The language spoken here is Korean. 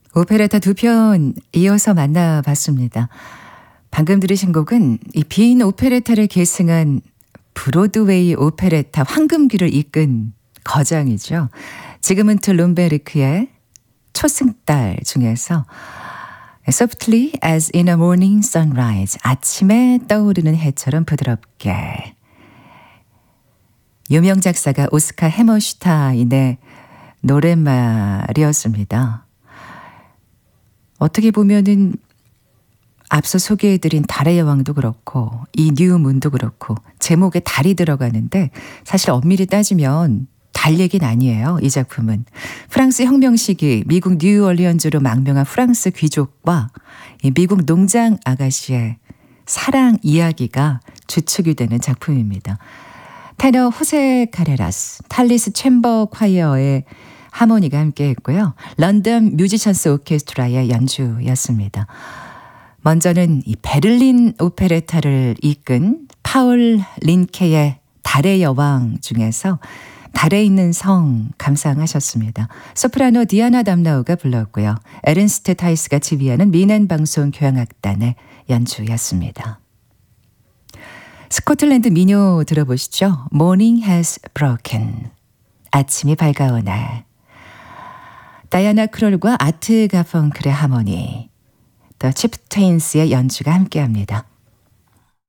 오페레타 두 편 이어서 만나봤습니다. 방금 들으신 곡은 이 빈 오페레타를 계승한 브로드웨이 오페레타 황금기를 이끈 거장이죠. 지그문트 롬베르크의 초승달 중에서 Softly as in a morning sunrise, 아침에 떠오르는 해처럼 부드럽게. 유명 작사가 오스카 해머슈타인의 노랫말이었습니다. 어떻게 보면은 앞서 소개해드린 달의 여왕도 그렇고 이 뉴문도 그렇고 제목에 달이 들어가는데 사실 엄밀히 따지면 달 얘기는 아니에요. 이 작품은 프랑스 혁명 시기 미국 뉴올리언즈로 망명한 프랑스 귀족과 이 미국 농장 아가씨의 사랑 이야기가 주축이 되는 작품입니다. 테너 호세 카레라스, 탈리스 챔버 콰이어의 하모니가 함께했고요. 런던 뮤지션스 오케스트라의 연주였습니다. 먼저는 이 베를린 오페레타를 이끈 파울 린케의 달의 여왕 중에서 달에 있는 성 감상하셨습니다. 소프라노 디아나 담나우가 불렀고요. 에른스트 타이스가 지휘하는 미넨 방송 교향악단의 연주였습니다. 스코틀랜드 민요 들어보시죠. Morning has broken. 아침이 밝아오네. 다이아나 크롤과 아트 가펑클의 하모니, 더 치프테인스의 연주가 함께합니다.